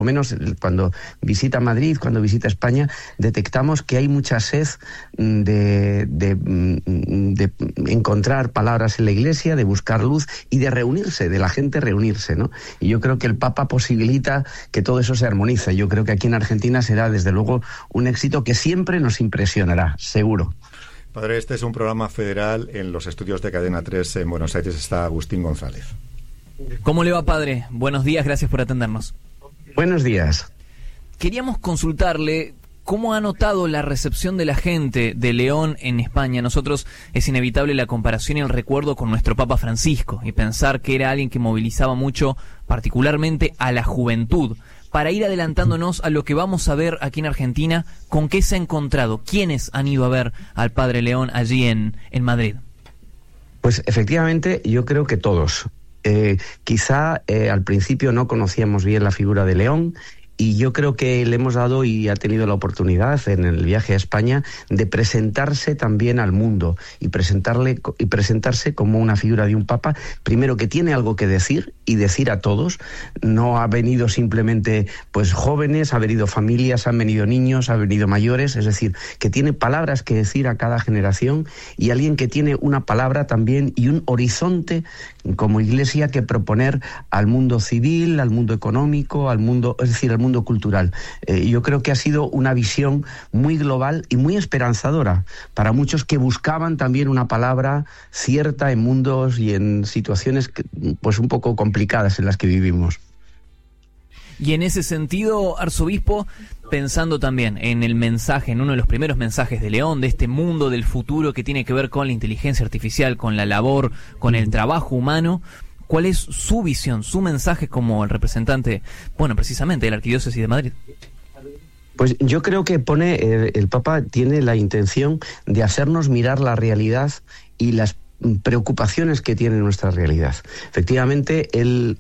menos cuando visita Madrid, cuando visita España, detectamos que hay mucha sed de encontrar palabras en la Iglesia, de buscar luz y de reunirse, de la gente reunirse, ¿no? Y yo creo que el Papa posibilita que todo eso se armonice. Yo creo que aquí en Argentina será, desde luego, un éxito que siempre nos impresionará, seguro. Padre, este es un programa federal. En los estudios de Cadena 3 en Buenos Aires está Agustín González. ¿Cómo le va, padre? Buenos días, gracias por atendernos. Buenos días. Queríamos consultarle cómo ha notado la recepción de la gente de León en España. Nosotros es inevitable la comparación y el recuerdo con nuestro Papa Francisco y pensar que era alguien que movilizaba mucho, particularmente a la juventud. Para ir adelantándonos a lo que vamos a ver aquí en Argentina, ¿con qué se ha encontrado? ¿Quiénes han ido a ver al Padre León allí en Madrid? Pues efectivamente yo creo que todos. Quizá al principio no conocíamos bien la figura de León, y yo creo que le hemos dado y ha tenido la oportunidad en el viaje a España de presentarse también al mundo y presentarse como una figura de un papa, primero que tiene algo que decir y decir a todos. No ha venido simplemente pues jóvenes, ha venido familias, han venido niños, ha venido mayores, es decir, que tiene palabras que decir a cada generación, y alguien que tiene una palabra también y un horizonte como Iglesia que proponer al mundo civil, al mundo económico, al mundo, es decir, al mundo cultural. Yo creo que ha sido una visión muy global y muy esperanzadora para muchos que buscaban también una palabra cierta en mundos y en situaciones pues un poco complicadas en las que vivimos. Y en ese sentido, arzobispo, pensando también en el mensaje, en uno de los primeros mensajes de León, de este mundo del futuro que tiene que ver con la inteligencia artificial, con la labor, con el trabajo humano, ¿cuál es su visión, su mensaje como el representante, bueno, precisamente de la Arquidiócesis de Madrid? Pues yo creo que el Papa tiene la intención de hacernos mirar la realidad y las preocupaciones que tiene nuestra realidad. Efectivamente, él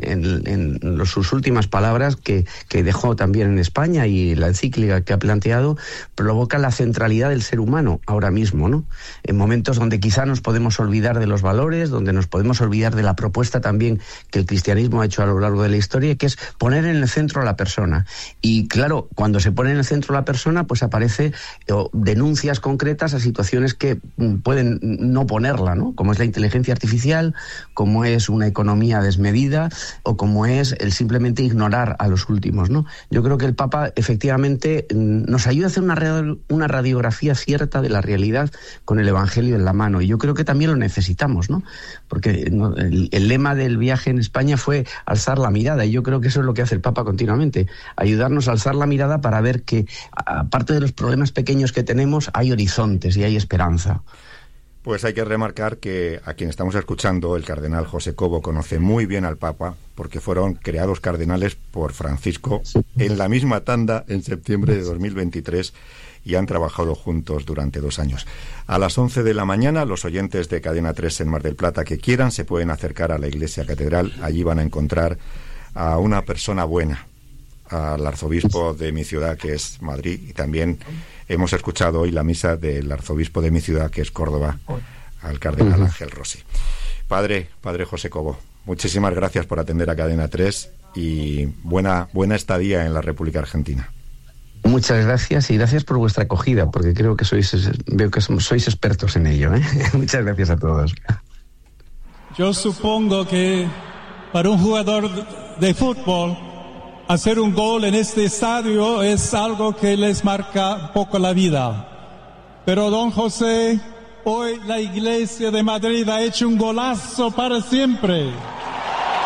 en sus últimas palabras que dejó también en España y la encíclica que ha planteado, provoca la centralidad del ser humano ahora mismo, ¿no? En momentos donde quizá nos podemos olvidar de los valores, donde nos podemos olvidar de la propuesta también que el cristianismo ha hecho a lo largo de la historia, que es poner en el centro a la persona. Y claro, cuando se pone en el centro a la persona, pues aparece denuncias concretas a situaciones que pueden no ponerla, ¿no? Como es la inteligencia artificial, como es una economía desmedida o como es el simplemente ignorar a los últimos, ¿no? Yo creo que el Papa efectivamente nos ayuda a hacer una radiografía cierta de la realidad con el Evangelio en la mano, y yo creo que también lo necesitamos, ¿no? Porque el lema del viaje en España fue alzar la mirada, y yo creo que eso es lo que hace el Papa continuamente, ayudarnos a alzar la mirada para ver que aparte de los problemas pequeños que tenemos, hay horizontes y hay esperanza. Pues hay que remarcar que a quien estamos escuchando, el cardenal José Cobo, conoce muy bien al Papa, porque fueron creados cardenales por Francisco en la misma tanda en septiembre de 2023 y han trabajado juntos durante 2 años. A las 11 de la mañana, los oyentes de Cadena 3 en Mar del Plata que quieran se pueden acercar a la Iglesia Catedral. Allí van a encontrar a una persona buena, al arzobispo de mi ciudad, que es Madrid, y también hemos escuchado hoy la misa del arzobispo de mi ciudad, que es Córdoba, al cardenal Ángel Rossi. Padre José Cobo, muchísimas gracias por atender a Cadena 3 y buena estadía en la República Argentina. Muchas gracias, y gracias por vuestra acogida, porque veo que sois expertos en ello, ¿eh? Muchas gracias a todos. Yo supongo que para un jugador de fútbol, hacer un gol en este estadio es algo que les marca un poco la vida. Pero don José, hoy la Iglesia de Madrid ha hecho un golazo para siempre.